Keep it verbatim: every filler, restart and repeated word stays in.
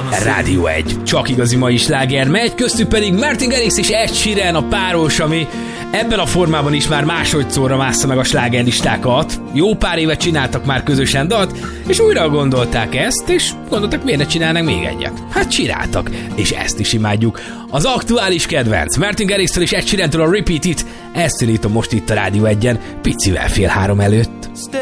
Rádió egy. Csak igazi mai sláger megy, köztük pedig Martin Garrix és Ed Sheeran a páros, ami ebben a formában is már másodszorra mássza meg a slágerlistákat. Jó pár évet csináltak már közösen dalt, és újra gondolták ezt, és gondoltak, miért ne csinálnak még egyet. Hát csináltak, és ezt is imádjuk. Az aktuális kedvenc Martin Garrixtől és Ed Sheerantől a Repeat It, ezt szólítom most itt a Rádió egyen, picivel fél három előtt.